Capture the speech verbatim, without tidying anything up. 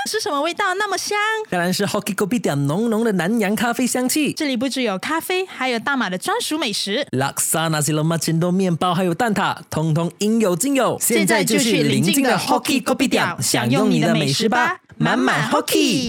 是什么味道那么香？ 当然是 Hoki Kopitiam 浓浓的南洋咖啡香气。 这里不只有咖啡，还有大马的专属美食 Laksa Nasi Lemak Cendol 面包还有蛋挞，通通应有尽有。 现在就去邻近的 Hoki Kopitiam 享用你的美食吧，满满 Hoki。